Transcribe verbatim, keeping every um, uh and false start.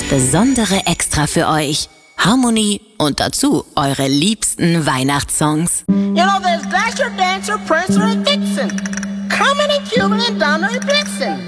besondere Extra für euch. Harmonie und dazu eure liebsten Weihnachtssongs. You know, there's Dasher, Dancer, Prancer and Vixen. Comet and Cupid and Donner and Blitzen.